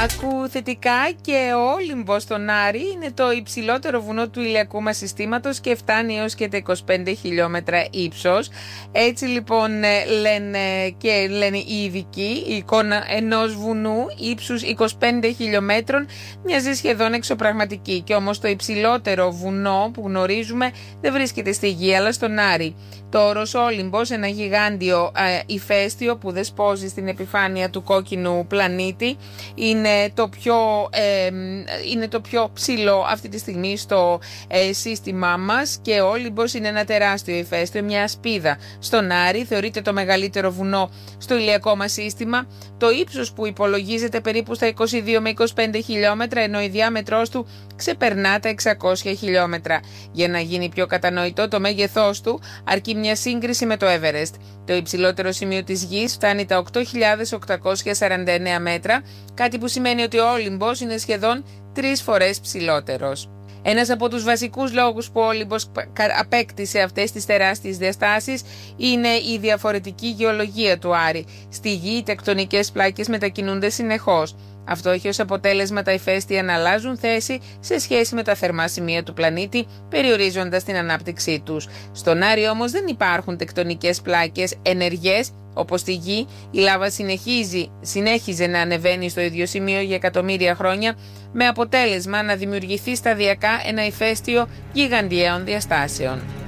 Άκου θετικά και ο Όλυμπος στον Άρη είναι το υψηλότερο βουνό του ηλιακού μας συστήματος και φτάνει έως και τα 25 χιλιόμετρα ύψος. Έτσι λοιπόν λένε οι ειδικοί, η εικόνα ενός βουνού ύψους 25 χιλιόμετρων μοιάζει σχεδόν εξωπραγματική. Και όμως το υψηλότερο βουνό που γνωρίζουμε δεν βρίσκεται στη γη αλλά στον Άρη. Το όρος Όλυμπος, ένα γιγάντιο ηφαίστειο που δεσπόζει στην επιφάνεια του κόκκινου πλανήτη, είναι το πιο ψηλό αυτή τη στιγμή στο σύστημά μας και ο Όλυμπος είναι ένα τεράστιο ηφαίστειο, μια ασπίδα στον Άρη, θεωρείται το μεγαλύτερο βουνό στο ηλιακό μας σύστημα. Το ύψος που υπολογίζεται περίπου στα 22 με 25 χιλιόμετρα, ενώ η διάμετρός του ξεπερνά τα 600 χιλιόμετρα. Για να γίνει πιο κατανοητό το μέγεθός του, αρκεί μια σύγκριση με το Everest. Το υψηλότερο σημείο της γης φτάνει τα 8.849 μέτρα, κάτι που σημαίνει ότι ο Όλυμπος είναι σχεδόν 3 φορές ψηλότερος. Ένας από τους βασικούς λόγους που ο Όλυμπος απέκτησε αυτές τις τεράστιες διαστάσεις είναι η διαφορετική γεωλογία του Άρη. Στη γη οι τεκτονικές πλάκες μετακινούνται συνεχώς. Αυτό έχει ως αποτέλεσμα τα ηφαίστεια να αλλάζουν θέση σε σχέση με τα θερμά σημεία του πλανήτη, περιορίζοντας την ανάπτυξή τους. Στον Άρη όμως δεν υπάρχουν τεκτονικές πλάκες ενεργές, όπως στη γη. Η λάβα συνέχιζε να ανεβαίνει στο ίδιο σημείο για εκατομμύρια χρόνια, με αποτέλεσμα να δημιουργηθεί σταδιακά ένα ηφαίστειο γιγαντιαίων διαστάσεων.